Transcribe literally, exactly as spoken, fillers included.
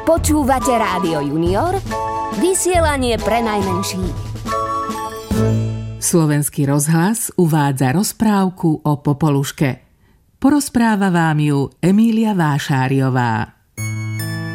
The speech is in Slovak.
Počúvate Rádio Junior, vysielanie pre najmenších. Slovenský rozhlas uvádza rozprávku o Popoluške. Porozpráva vám ju Emília Vášáriová.